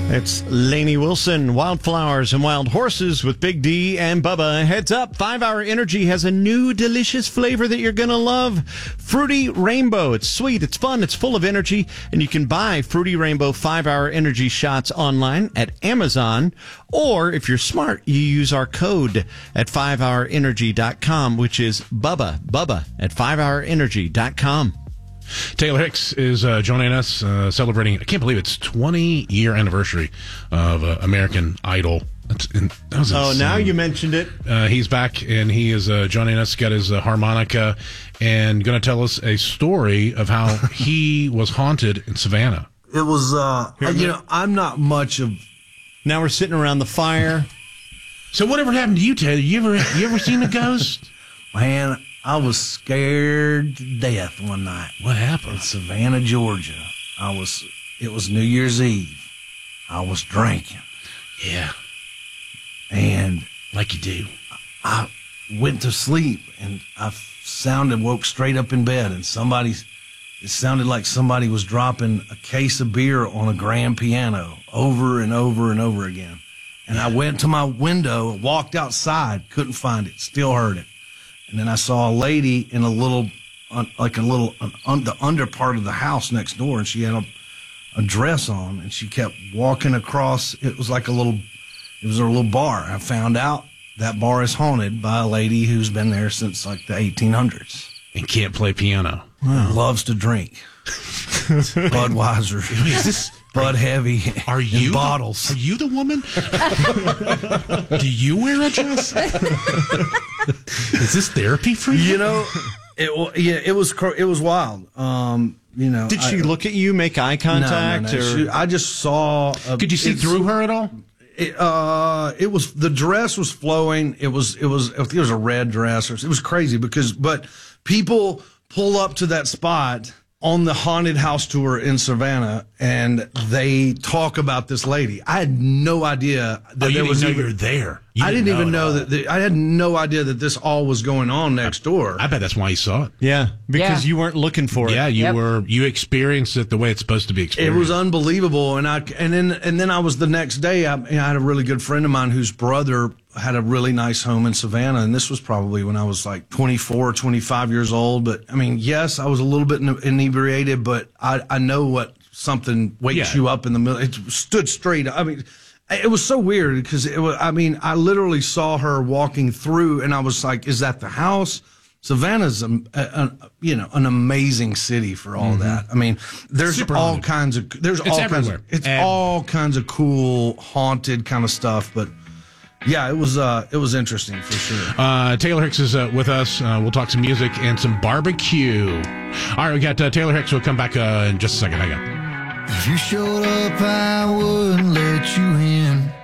It's Lainey Wilson, Wildflowers and Wild Horses with Big D and Bubba. Heads up, 5 Hour Energy has a new delicious flavor that you're going to love. Fruity Rainbow. It's sweet, it's fun, it's full of energy, and you can buy Fruity Rainbow 5 Hour Energy shots online at Amazon, or if you're smart, you use our code at 5hourenergy.com, which is Bubba at 5hourenergy.com. Taylor Hicks is joining us, celebrating, I can't believe it's 20-year anniversary of American Idol. That was insane. Now you mentioned it. He's back, and he is joining us, got his harmonica, and going to tell us a story of how he was haunted in Savannah. It was, I'm not much of... Now we're sitting around the fire. So whatever happened to you, Taylor? You ever seen a ghost? Man, I was scared to death one night. What happened? In Savannah, Georgia. It was New Year's Eve. I was drinking. Yeah. And like you do. I went to sleep, and I woke straight up in bed, and it sounded like somebody was dropping a case of beer on a grand piano over and over and over again. And I went to my window, walked outside, couldn't find it, still heard it. And then I saw a lady in the under part of the house next door, and she had a dress on, and she kept walking across. It was a little bar. I found out that bar is haunted by a lady who's been there since like the 1800s. And can't play piano. Wow. Loves to drink. Budweiser. Is this Bud Heavy? Are you bottles? Are you the woman? Do you wear a dress? Is this therapy for you? You know, it was wild. Did she look at you, make eye contact? No. I just saw. Could you see through her at all? It was, the dress was flowing. It was a red dress. It was crazy but people pull up to that spot on the haunted house tour in Savannah, and they talk about this lady. I had no idea that you were there. I didn't even know that. I had no idea that this all was going on next door. I bet that's why you saw it. Yeah, because you weren't looking for it. Yeah, you experienced it the way it's supposed to be experienced. It was unbelievable, and then I was the next day. I had a really good friend of mine whose brother had a really nice home in Savannah, and this was probably when I was like 24, 25 years old. But I mean, yes, I was a little bit inebriated, but I know what something wakes you up in the middle. It stood straight. I mean, it was so weird because I literally saw her walking through, and I was like, is that the house? Savannah's an amazing city for all that. I mean, there's all kinds of all kinds of cool haunted kind of stuff, but yeah, it was interesting for sure. Taylor Hicks is with us. We'll talk some music and some barbecue. All right, we got Taylor Hicks. We'll come back in just a second. Hang on. If you showed up, I wouldn't let you in.